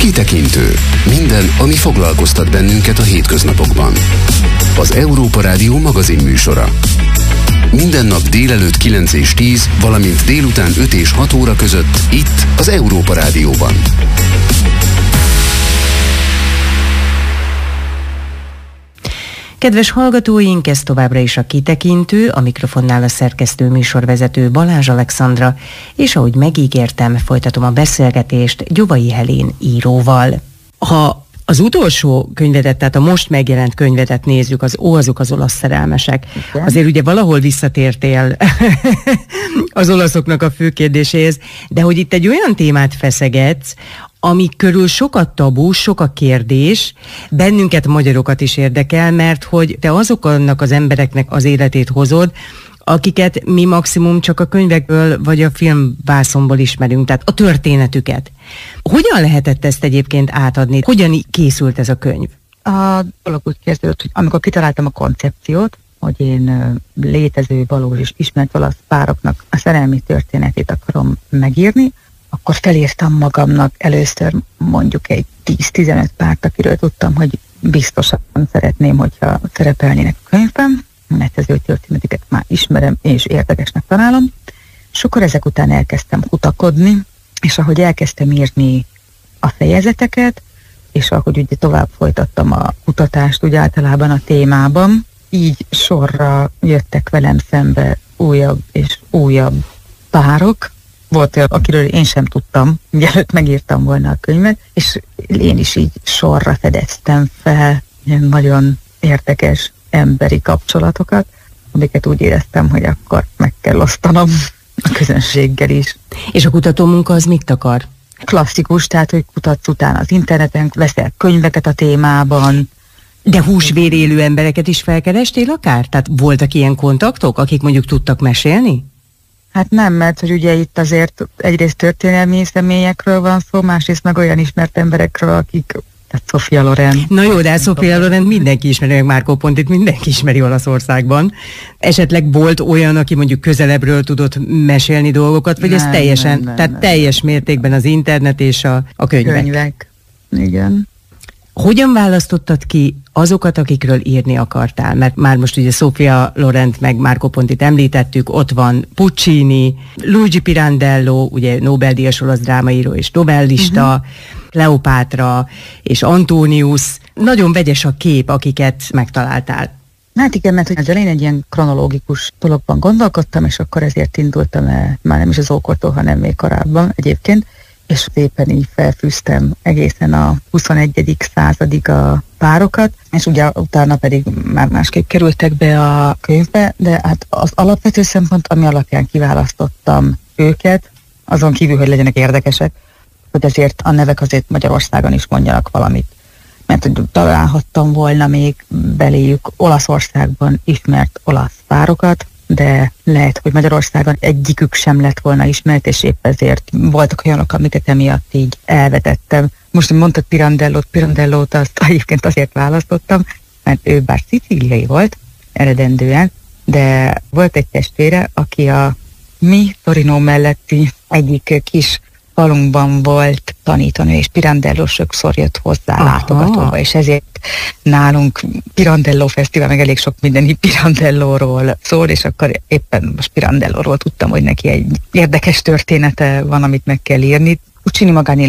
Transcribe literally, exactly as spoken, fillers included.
Kitekintő. Minden, ami foglalkoztat bennünket a hétköznapokban. Az Európa Rádió magazin műsora. Minden nap délelőtt kilenc és tíz, valamint délután öt és hat óra között itt az Európa Rádióban. Kedves hallgatóink, ez továbbra is a Kitekintő, a mikrofonnál a szerkesztő műsorvezető Balázs Alexandra, és ahogy megígértem, folytatom a beszélgetést Gyovai Helén íróval. Ha az utolsó könyvedet, tehát a most megjelent könyvedet nézzük, az Ó, azok az olasz szerelmesek. Igen. Azért ugye valahol visszatértél az olaszoknak a fő kérdéséhez, de hogy itt egy olyan témát feszegetsz, ami körül sokat tabu, sok a kérdés, bennünket, magyarokat is érdekel, mert hogy te azoknak az embereknek az életét hozod, akiket mi maximum csak a könyvekből vagy a filmvászonból ismerünk, tehát a történetüket. Hogyan lehetett ezt egyébként átadni? Hogyan készült ez a könyv? A dolog úgy kezdődött, hogy amikor kitaláltam a koncepciót, hogy én létező, valós és ismert olasz pároknak a szerelmi történetét akarom megírni, akkor felírtam magamnak először mondjuk egy tíz-tizenöt párt, akiről tudtam, hogy biztosan szeretném, hogyha szerepelnének a könyvben, mert az ő történetüket már ismerem és érdekesnek találom. És akkor ezek után elkezdtem kutakodni, és ahogy elkezdtem írni a fejezeteket, és ahogy ugye tovább folytattam a kutatást úgy általában a témában, így sorra jöttek velem szembe újabb és újabb párok. Volt olyan, akiről én sem tudtam, mielőtt megírtam volna a könyvet, és én is így sorra fedeztem fel ilyen nagyon érdekes emberi kapcsolatokat, amiket úgy éreztem, hogy akkor meg kell osztanom a közönséggel is. És a kutatómunka az mit akar? Klasszikus, tehát hogy kutatsz utána az interneten, veszel könyveket a témában. De húsvér élő embereket is felkerestél akár? Tehát voltak ilyen kontaktok, akik mondjuk tudtak mesélni? Hát nem, mert hogy ugye itt azért egyrészt történelmi személyekről van szó, másrészt meg olyan ismert emberekről, akik, tehát Sofia Loren. Na jó, de Sofia Loren mindenki ismeri, meg Marco Pontit mindenki ismeri Olaszországban. Esetleg volt olyan, aki mondjuk közelebbről tudott mesélni dolgokat, vagy nem, ez teljesen, nem, nem, tehát nem, teljes nem. mértékben az internet és a, a könyvek? Könyvek, igen. Hogyan választottad ki azokat, akikről írni akartál? Mert már most ugye Sofia Lorent meg Marco Pontit említettük, ott van Puccini, Luigi Pirandello, ugye Nobel-díjas olasz drámaíró és novellista, uh-huh. Kleopátra és Antonius. Nagyon vegyes a kép, akiket megtaláltál. Hát igen, mert az elején egy ilyen kronológikus dologban gondolkodtam, és akkor ezért indultam el, már nem is az ókortól, hanem még korábban egyébként, és szépen így felfűztem egészen a huszonegyedik századig a párokat, és ugye utána pedig már másképp kerültek be a könyvbe, de hát az alapvető szempont, ami alapján kiválasztottam őket, azon kívül, hogy legyenek érdekesek, hogy azért a nevek azért Magyarországon is mondjanak valamit. Mert hogy találhattam volna még beléjük Olaszországban ismert olasz párokat, de lehet, hogy Magyarországon egyikük sem lett volna ismert, és épp ezért voltak olyanok, amiket emiatt így elvetettem. Most, hogy mondtad Pirandellót, Pirandellót azt egyébként azért választottam, mert ő bár szicíliai volt eredendően, de volt egy testvére, aki a mi Torino melletti egyik kis falunkban volt tanítanő, és Pirandello sokszor jött hozzá Aha. látogatóba, és ezért nálunk Pirandello Fesztivál, meg elég sok minden Pirandellóról szól, és akkor éppen most Pirandellóról tudtam, hogy neki egy érdekes története van, amit meg kell írni. Puccini magánéletében